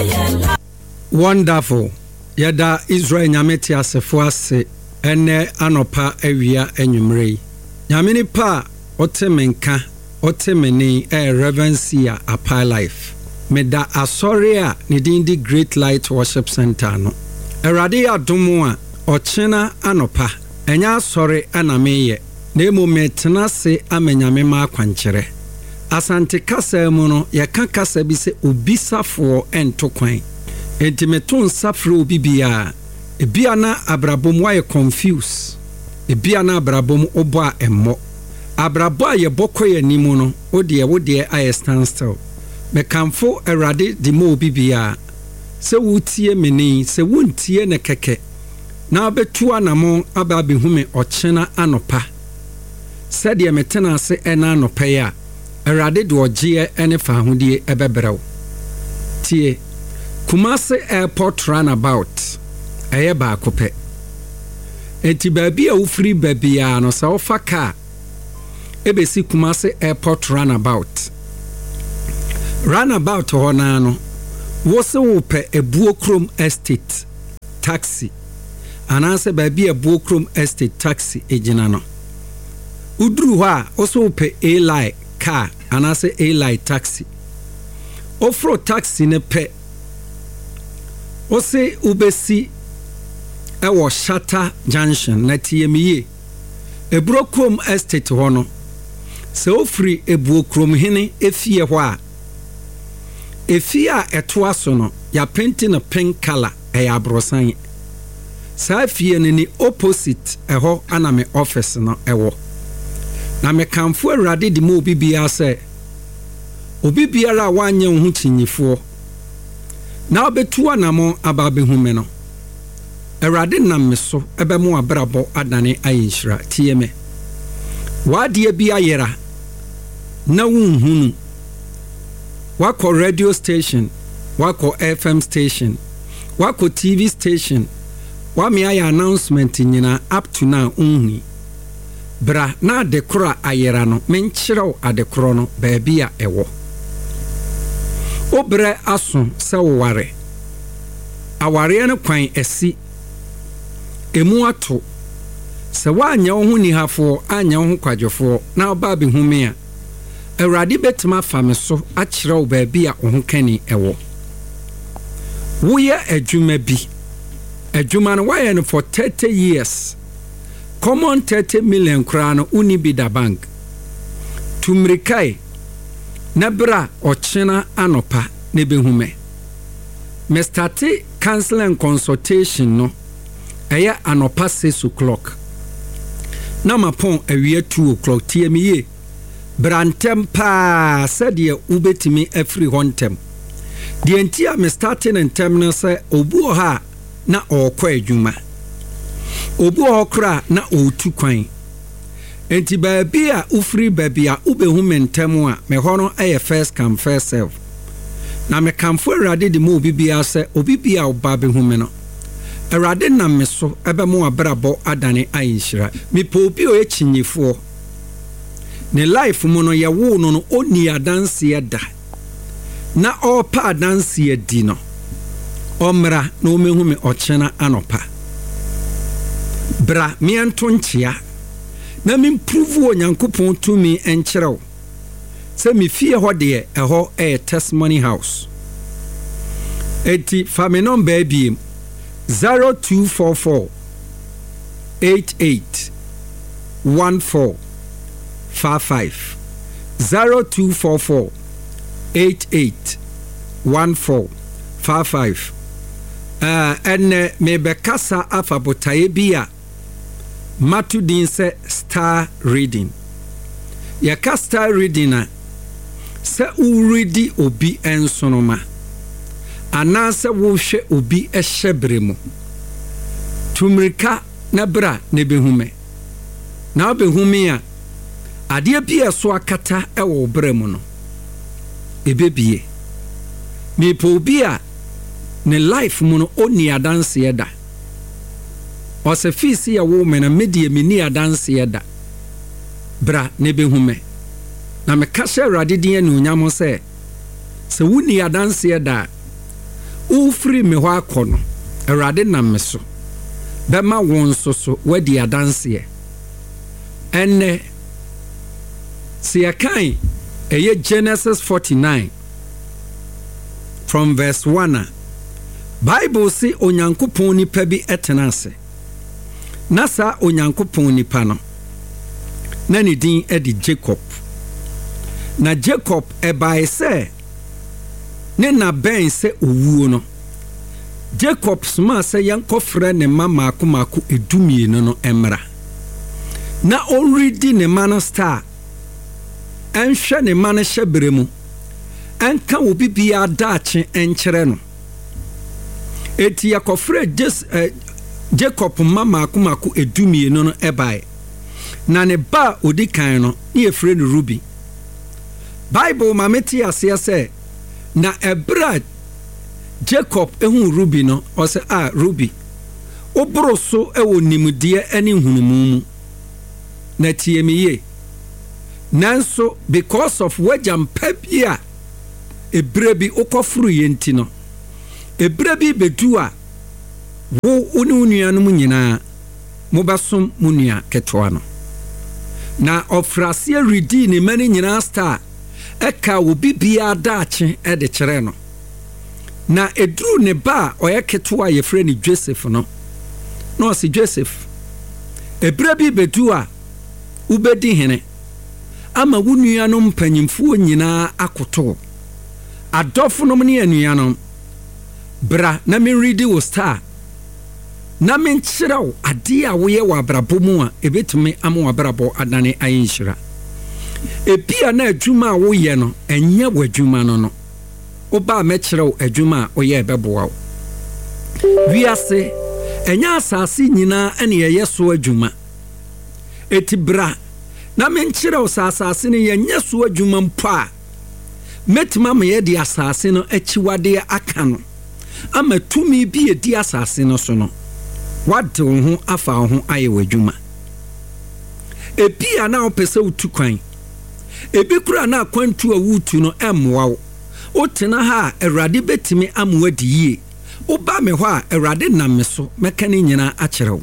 Wonderful. Yada Israel nyameti asefo ase ene anopa awia enwumrei. Nyameni pa otemenka otemeni reverencia apa life. Meda asori a ne din di Great Light Worship Center no. Erade adomo a ochena anopa enya asori anameye. Na emu metena se amenyame ma akwankyere. Asante kasa mu no yeka kasa bi se obisafo ento kwan. Enti meton safro bibia ebia na abrabom wa ye confuse ebia na abrabom obo a emmo abrabo a ye bokoye nimu no wode aye stand still mekamfo erade di mo bibia se wutie meni se wuntie ne keke na betu anamo aba behume ochena anopa sede metena se ena anopa ya erade de ogye ene fa hodie ebebrew tie Kumasi Airport Runabout ba kope. Enti baby a ufri baby a no sa ofa car ebesi Kumasi Airport Runabout hona no wose wope Ebuokrom Estate taxi anase baby Ebuokrom Estate taxi ejina no udru ho a wose wope A-Line car anase A-Line taxi ofro taxi ne pe Ose ubesi ewo Shata Junction na TME Ebuokrom Estate hono se ofri Ebuokrom hene efie ho a efie a eto aso no ya painting na pink color ya brosan sa fie ni opposite eho ana me office no ewo na me kamfo awrade di mo bibia se obibiara wanye ho chinyifo na obetu anamo ababehume no erade nam meso ebemu abrabo adane ayinhira tieme wade bi ayera na wunhunu wako radio station wako FM station wako TV station wame aya announcement nyina up to now unhi bra na adekora ayera no menkyerɛw adekoro no baabia ewo Obre aso se ware aware ne kwan esi emu ato se wanya wo hu ni hafo anya wo hu kwadwofo na oba be hume a awrade betima fame so akire wo baabi a wo hu kani ewo wo ye adwuma bi adwuma no waye no for 30 years common 30 million krano uni bi da bank tumrikai Nebra ochena anopa nebehume. Me starte counsel and consultation no. Eya anopa 6 o'clock. Na mapon ewie 2 o'clock TME. Brantem pa said ye ubetimi every hontem. The entire me starting and terminal say obu ha na okwa adwuma. Obu okra na otu kwan. Enti baby a ufri baby a ubehu mentemu a me hono aye first come first serve na me kamfo awrade di mo bibia se obibia oba behu me no awrade na me so ebemu abrabo adane ayinhira me po obi o echinyifo ne life mu no ye wo no oni adanse eda na opa adanse edi no omra na o mehu me ochena anopa bra me anto nchia na me improve onyankopon to me enkyerɛw se me fie ho de ɛhɔ testimony house eti fame number bi 0244 88 1455 0244 88 1455 ene me bekasa afa botaye bia Matu din se star reading. Yaka star reading na se uredi obi ensonoma. Ana se wo hwe obi ehyebre mu. Tumrika na bra ne behume. Na behume a ade bi eso akata ewo bra mu no. Ebebie. Me po obi a ne life mu no oni adanse eda. Ose fisi ya woman na medie mini adanse eda bra ne behume na me kashe awrade din anu nyamo se wuni adanse eda ufiri me hɔ akɔ no Awurade nam me so bɛma wɔn nso so wadi adanseɛ ɛnɛ sɛ yɛkan ɛyɛ Genesis 49 from verse 1 a Bible say Onyankopɔn nipa bi ɛtena ase na saa Onyankopɔn nipa no na ne din ɛde Jacob na Jacob ɛbae sɛ ne na bɛn sɛ owuo no Jacob soma sɛ yankɔfrɛ ne ma maako edumienu no ɛmra na ɔredi ne ma no star ɛnhwɛ ne ma no hyɛbrɛ mu ɛnka obi bia daakye ɛnkyerɛ no eti yakɔfrɛ Jacob ma maako edumienu no ɛbae na ne ba odi kan no ne yɛfrɛ no Ruby Bible ma meti aseɛ sɛ na ɛbra Jacob ehun Ruby no ɔsɛ Ruby oboro so ɛwɔ nimdeɛ ɛne hunumu mu na tie me ye nanso because of wajampa bi a ebre bi okɔfuru yenti no ebre bi bedu a wo ne nuanom nyinaa mobasom mu nua ketwa no na ɔfrase redi ne mani nyinaa star ɛka obi bia daakye ɛde kyerɛ no na eduru ne ba ɔyɛ ketwa yɛfrɛ ne Joseph no na ɔsi Joseph ebre bi bedu a ubedi hene ama wo nuanom mpanyimfo nyinaa akoto adɔfonom ne anuanom bra na me ready wo star na me nkyerɛw ade a woyɛ wɔ abrabɔ mu a ebetumi ama wɔ abrabɔ adane ayinhyira ebia na adwuma a woyɛ no ɛnyɛ wɔ adwuma no oba mɛkyerɛw adwuma a woyɛ ɛbɛboa wo wiase ɛnyɛ asase nyinaa ɛne yɛyɛ so adwuma eti bra na me nkyerɛw asase no yɛnyɛ so adwuma mpo a metima ma yɛde asase no akyiwade aka no ama tumi bi edi asase no so no wade wo ho afa wo ho ayɛ w'adwuma ebi a na opese utu kwan ebi kura na akwantu a wutu no emmoa wo otena ha Awurade betimi amwadi yie oba me hɔ a Awurade nam me so meka ne nyina akyerɛw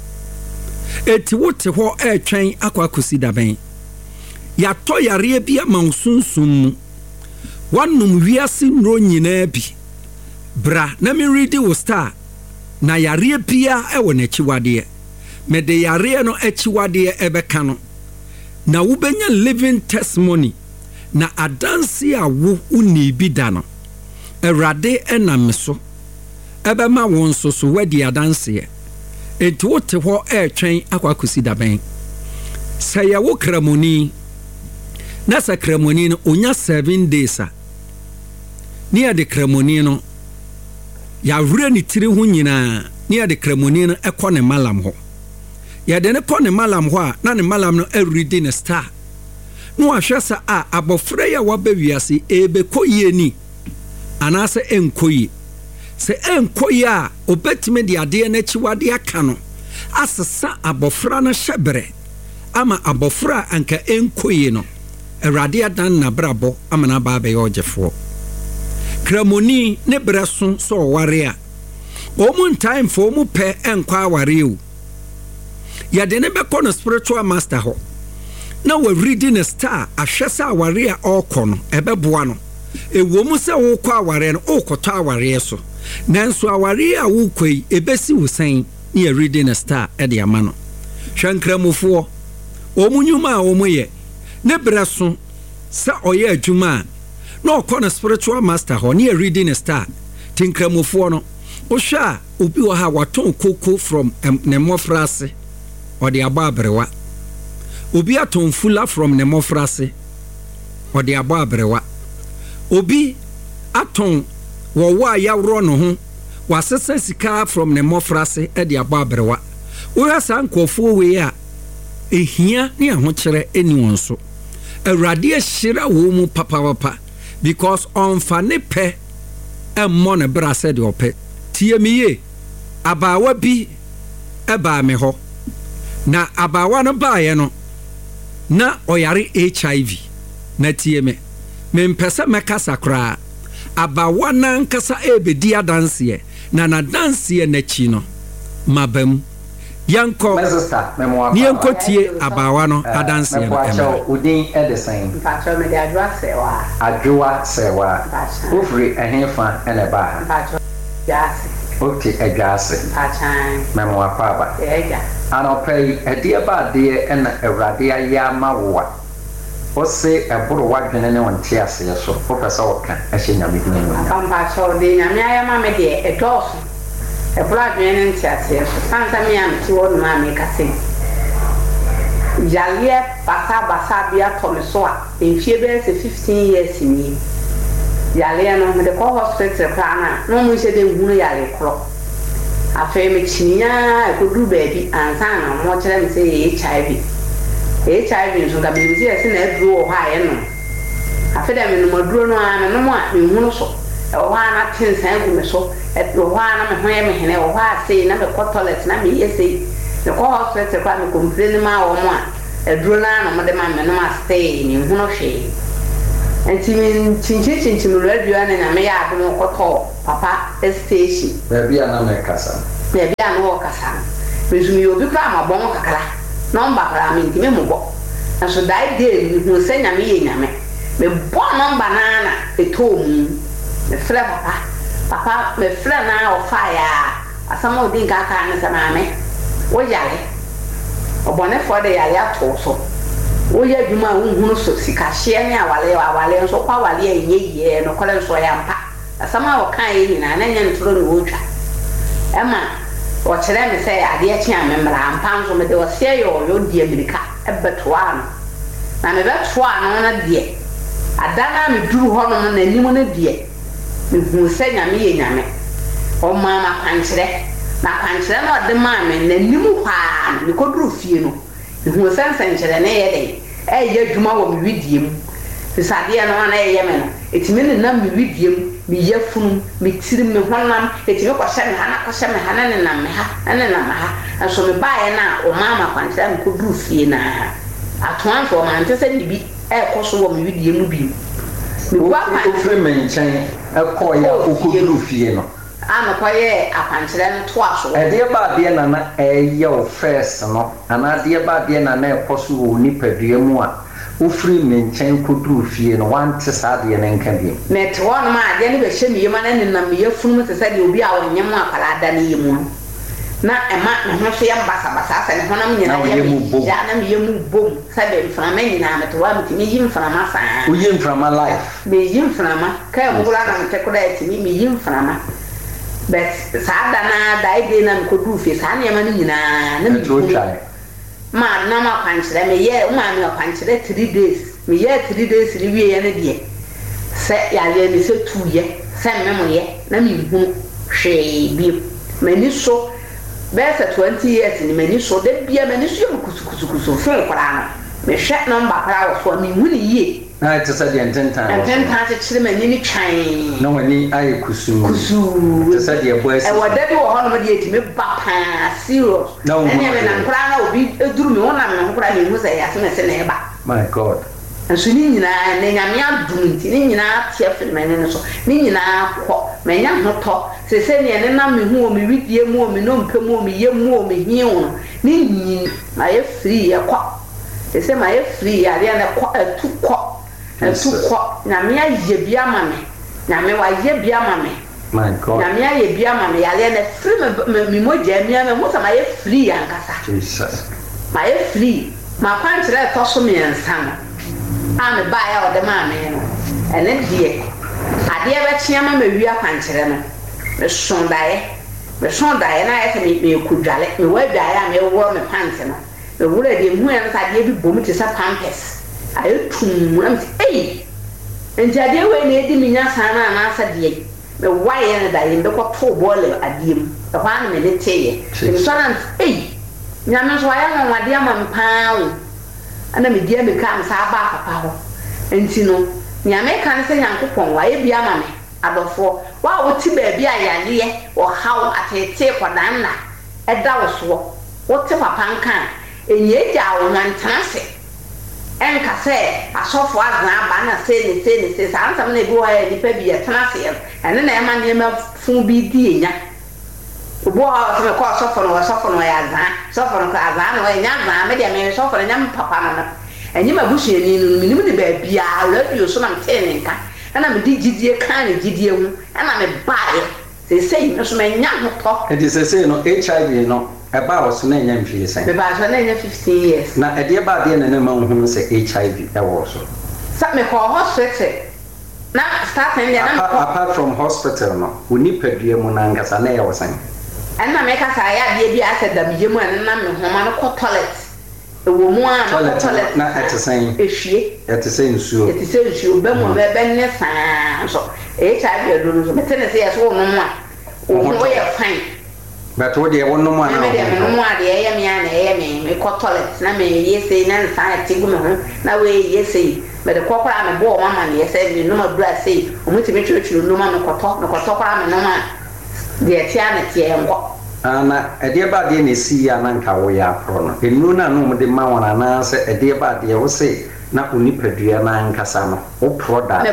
eti wote hɔ ɛtwɛn akwakosi daben yatɔ yare bi ama sunsun mu wanum wiase nro nyinaa bi bra na me ready wo star na yare bia ɛwɔ n'akyiwadeɛ me de yare no akyiwadeɛ ɛbɛka no na wobenya living testimony na adanse a wo uni bi da no Awurade ɛnam so ɛbɛma wo nso so wadi adanse enti wote hɔ ɛtwɛn akwakosi daben sɛ yɛ wo kramoni na sɛ kramoni no onya 7 days a ne yɛ de kramoni no yɛawura ne tiri ho nyinaa ne yɛ de kramoni no ɛkɔ ne malam hɔ yɛde ne kɔ ne malam hɔ a na ne malam no ɛredi ne star no ahwɛ sa a abɔfra yɛ waba wiase ebekɔ yie ni anaasɛ ɛnkɔ sɛ ɛnkɔ yie a obetime de adeɛ n'akyiwade aka no asesa abɔfra no hyɛbrɛ ama abɔfra anka ɛnkɔ yie no Awurade adan na brabɔ ama na ba bɛyɛ ɔgyefoɔ kramoni ne breso so ɔware a ɔmu time fo mu pɛ ɛnkɔ aware o yɛde ne bɛkɔ no spiritual master hɔ na we reading a star ahwɛ sɛ aware a ɔkɔ no ɛbɛboa no ɛwɔ mu sɛ wokɔ aware no ɔkɔtɔ aware so nanso aware a wokɔ yi ebesi wo sɛn ne yɛ reading a star ɛde ama no hwɛ nkramofoɔ ɔmu nnwuma a ɔmu yɛ ne breso sɛ ɔyɛ adwuma a na ɔkɔ no spiritual master hɔ ne yɛ reading a star tinkramofoɔ no wohwɛ a obi wɔ ha watɔn koko from ne mmɔfra ase ɔde abɔ abrewa obi atɔn fula from ne mmɔfra ase ɔde abɔ abrewa obi atɔn wɔwɔ a yɛworɔ no ho wasesa sika from ne mmɔfra ase ɛde abɔ abrewa wohwɛ saa nkɔfoɔ wei a ehia ne ahokyerɛ ɛni wɔn so Awurade ahyira wɔ mu papapapa because ɔmfa ne pɛ ɛmmɔ ne bra sɛ de ɔpɛ tie me ye abaawa bi ɛbaa me hɔ na abaawa no baeɛ no na ɔyare HIV na tie me mpɛ sɛ mɛkasa koraa abawa nankasa ebedi adanse na na danse na chi no mabam yanko ni yanko tie abawa no adanse no ema udin edesen pacho me de adwa sewa ofri ehefa ene ba ha jase okay ejase pachan memo akwa eja anopei edie ba de ena ewrade aya mawa ose eburu wadwene ne wonte ase so professor oka ehye nyame dinu no pacho de nyame aya ma me de edoso eburu adwene ne nte ase so sansa me am ti wonu ma me kase jalie basa bia to me so a enfie be se 15 years ni yale no me de ko hospital kana no mu se de hunu yale kro afa me chinya ko du baby ansa na mo kire me se HIV so ga me se ese na aduro ho aye no afa de me no maduro no ana no mo a me hunu so e ho ana tinsan gu me so e ho ana me ho ye me hene ho a sei na me ko toilet na me yesi de ko hospital kwa me complain ma wo mo a aduro na no mo de ma me no ma stay ni hunu hwe enti min chinchi radio na me ya adum koto papa station baby ana me kasa baby ana wo kasa bezumi obi kra ma bon kakala number kra mi ntime mo bo na so dai dey mi hu se nyame ye nyame me bo number na etomu me fle papa me fle na o fire asama odi nkaka na sama me wo yale obone for de yale ato so oya adwuma hunhunu so sika hye ne awale nso kwa wale enye no kole nso ya mpa asama wo kan yi nyina na nya ntoro ne wotwa ema o kire me se ade achi amemra mpa nso me de o se yo die amerika ebeto ano na me beto ano na die adana me duru ho no na nimu na die me hu se nyame ye nyame o mama kwankire na kwankire na de ma me na nimu kwa ne koduru fie no hu sense nkyere ne ye de ye dwuma wo me widiem fisade no na ye me no etimi ne nam me widiem me yafunu me tirim me honam etimi ko hye me hana ko hye me hana ne nam me ha ne nam ha so me baaye na o mama kwantira me ko duru fie na atoan so ma ntese ni bi ko so wo me widiem bi me wa ko fre me nchen ko ya ko duru fie no ama kwa ye akwantira no to aso de ba de na ye o first no ana de ba de na ekoso wo ni padua mu a ofri menchen koduru fie no wante sade ne nka bi net won ma de ne be hye mi yema na ne nam yafunu mu se de obi a wonyem akala da ne yemu na ema na ho so yam basa se ne honam nyina ya na me yemu bom se de mframa nyina metwa mtimi yim mframa fa o yim mframa life me yim mframa ka mo gula na mtekoda etimi me yim mframa but sada na dai de na ko du fe sa na ma ni nyina na mi ma na ma kwanchire me ye ma mi kwanchire 3 days me ye 3 days ri wie ye na die se ya le ni se 2 ye se me mo ye na mi hu hwe bi me ni so be se 20 years ni me ni so de bia me ni so yo kusukusu fe kwara no me hwe number kwara wo so mi hu ni ye na it is a dentan te chire mani ni twan no wani ayi kusu te say de boy e wada bi wo ho no de etime ba pa serious ene me na nkura na obi eduru me wona me nkura me hu say ya se na eba my god enso ni nyina ne nyame adum nti ni nyina tie firi mani no so ni nyina kɔ me nya hoto se ne na me hu o me widie mu o me no mpem o me yem o me hiu ni nyi na ye free ye kɔ se ma ye free ya na kɔ atu kɔ Suko na me aye bia ma me na me wa ye bia ma me my god na me aye bia ma me ya le na free me moja me me mo sa ma ye free ankasa Jesus ma ye free ma kwantre to so me ensan a me ba ya o de ma me no ene die ade be chia ma wi akwantre no me sondae na ye se me kudwale me wa bia ya me wo me pants no me wura de mu en sa de bi bom ti sa pampers ayo tum am ei enjade we na edi minya sana na asa de me waye na da yimbe ko to bole adiem e kwa na me de teye me sana ei nyame so aya na wade ama mpaawo ana me dia me kam sa ba papa ho enti no nyame kan se nyankopon waye bia ma me adofo wa wo ti ba bia yale wo hawo atete kwadan na eda wo so wo ti papa nkan enye ja wo nantase enka se asofo azan ba na se sa ansam na bi wo ha nipa bi etena se ene na ema nema fun bi di enya obo ha se me ko asofo no ya azan sofo no ka azan no enya azan me de me sofo no nyam papa no enyi ma busu eni no minim de ba bia radio so na mtene nka ana me di gidie kan ne gidie hu ana me bae se no so me nya ho to e se no HIV no eba wo so na nya mfie sen me ba so na nya 15 years na e de ba de na ma hu se HIV e wo so sa me ko hospital na starting ya na apart from hospital no oni padua mu na ngasa na ye wo sen ana me ka sa ya de bi ase da biye mu na me homa no ko toilet e wo mu a toilet na etesen ehwie etesen nsuo be mu be ne san so HIV do no so me tene se ya so no mu a o ye fine but what they want no more now. Me dey me na me ko toilet na me yese na nsan ati gu me ho na we yese me de kokora me bo mama ne yese me no ma bra sei o muti me twetwuru no ma me koto kokora me no ma de tia na tie enko ana e de ba de ne si ya na nka wo ya pro no enu na no de ma wona na se e de ba de wo se na oni padua na nkasa no o product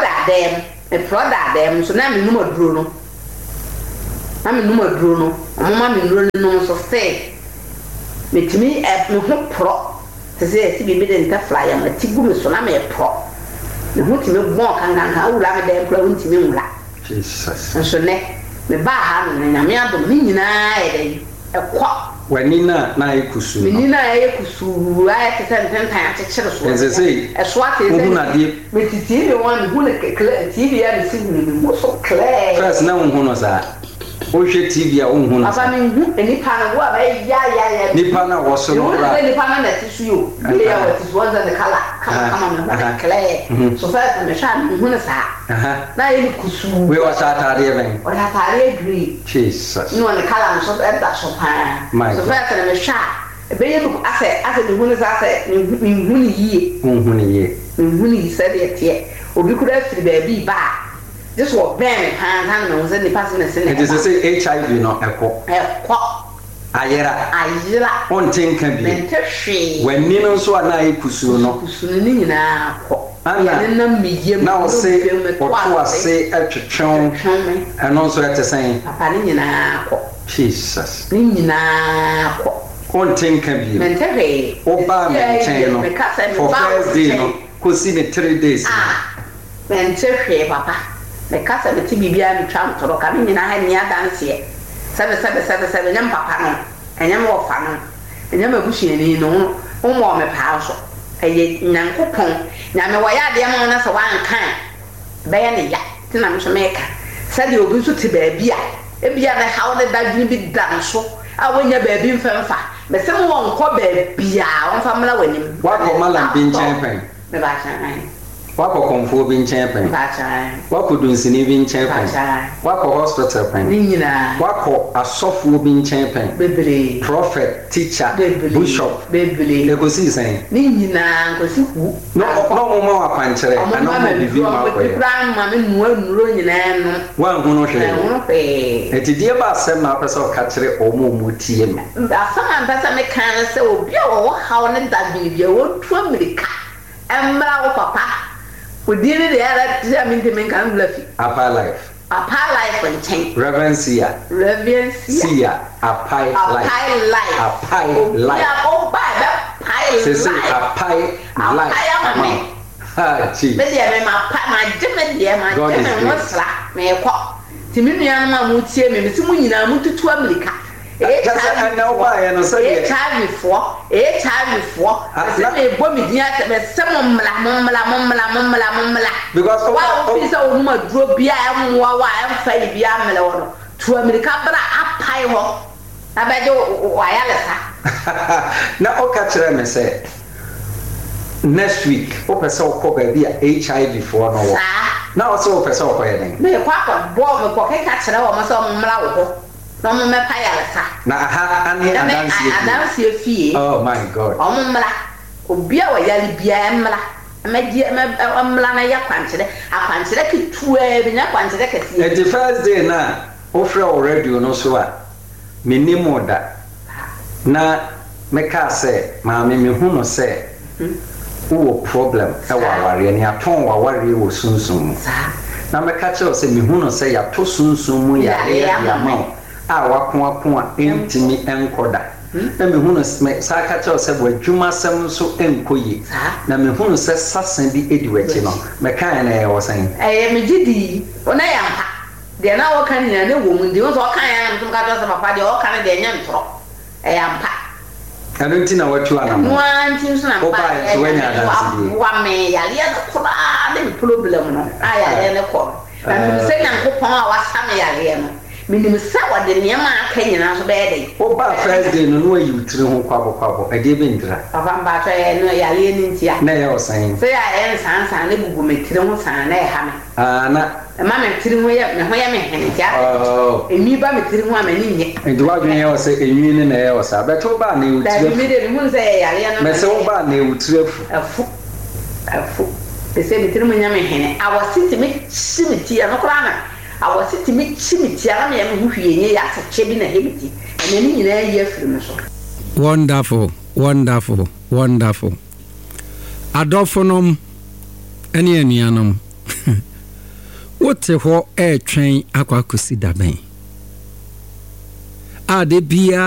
dem so na me no ma duro no mama numa duro no mama me nuro no so say metimi me ho pro te say si bibi de nta flyer ma tigu me so na me pro me ho ti me bon kan wura me dem pro unti me wura Jesus so ne me ba ha no na me ado me nyina e dey e kwa wani na ekusu me ni na ekusu ai te tan a chechere so e say e so ate me na die me titi me wan hu na TV ya me si me so clear first na wo hu no sa o hwe TV a wo hu no aba me hu enipa na wo aba ya nipa na wo so no ra nipa na tisu yo ile ya what is one the color kama me clear so first me sha me hu na sa na ye kusu we wa sa tare ben o ya tare green Jesus no na color so e da so pa so first me sha be ye look ase me hu na sa ase me hu ni yi se de tie obi kura firi ba bi ba this was ben han no se ni pass na se it is say HIV no ekọ ayera on tinka bi mentehwe wani no so na ekusu no ni nyina akọ ana na miyem na o se o ase atwetwon eno so etesen papa ni nyina akọ Jesus ni nyina akọ on tinka bi mentehwe o ba menchen no for first day no ko si ne 3 days mentehwe papa me kasa me ti bibia me twa ntoro ka me nyina ha ni adanse sebe nyam papa no enyam wo fa no enyam abusuani no wo mo me pa so eye nyankopon nyame wo ya de mo na so wan kan be ya ne ya ti na me so me ka sade obi so ti ba bia e bia na ha wo ne dadwini bi dan so a wonya ba bi mfemfa me se mo won ko ba bia won fa mla wanim wa ko mala bi nchen pen me ba chan wako konfo bi nchen pen wako dunsini bi nchen pen wako hospital pen nyina wako asofo bi nchen pen bebre prophet teacher bishop bebre ekosi sen nyina nkosi hu no mo ma akwanchere ana mo bibi ma ko ye ma me nuro nyina no wa hu no hwe etidie ba asem na apesa o ka kire o mo tie me afan apesa me kan se obi a wo hawo ne da bi wo tu amerika embra wo papa udini de ara tia minti men kan blafi apa life and change reverend sia apa life ya o ba pai life ha chi me dia me ma mosla me ko timinu ya ma mu tie me si mu nyina mu tutu amerika HIV for se me bo mi dia se me se mumla because wa o bisa o numa duro bia em wa em fa bia mele wono to america bra apai ho abaje wa ya lesa na o ka kire me se next week o pese o ko ba bia HIV for no wo na o se o pese o ko yeden me kwa ko bo me ko ka kire wo mo se mumla wo ho no me pa ya lesa na ha ani adansi fie oh my god omumla obia wa yali bia emla amla na ya akwanchire kitua bi nya kwanchire kesi the first day na ofre already no so a minimo da na meka se maame me hu no se wo problem e wa ware ni aton wa ware wo sunsun na me ka che o se me hu no se ya to sunsun mu ya ya ma a wa ko a entimi enkoda na me hu no sa ka che o se bo adwuma sem so enkoyi na me hu no se sasan bi edi wachi no me kan na e wo san me gidi ona ya mpa de na wo kan ni na wo mu de wo so kan ya na ka to se papa de wo kan de nya ntoro ya mpa anunti na watu anam wanti so na mpa wa me ya le kura de problem no aya le ko na me se nyan ko pon a wa sa me ya le no minim sa wa de niam aka nyina so be de o ba first day no no ayi tire ho kwabo e de be ndira papa mba to e no ya le ni ntia na ye o san se ya en san ne bubu me tire ho san na e ha me na ma me tire ho ya me hen ntia emi ba me tire ho a me ni nye ndi wa dwen ye o se enwi ni na ye o sa beto ba na e utire da mi de mu se ya le no me se o ba na e utire afu se me tire ho nya me hen awasiti me simiti ya no kra na awasiti me simiti ya na me hu hwienye ya sache bi na hebiti na ni nyina ya firim so wonderful adofonom ene anuanom wote ho e twen akwakosi daben ade bia